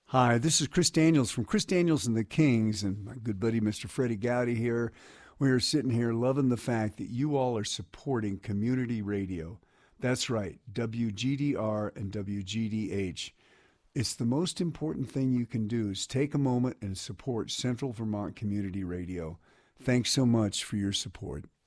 Hi, this is Chris Daniels from Chris Daniels and the Kings, and my good buddy Mr. Freddie Gowdy here. We are sitting here loving the fact that you all are supporting community radio. That's right, WGDR and WGDH. It's the most important thing you can do is take a moment and support Central Vermont Community Radio. Thanks so much for your support.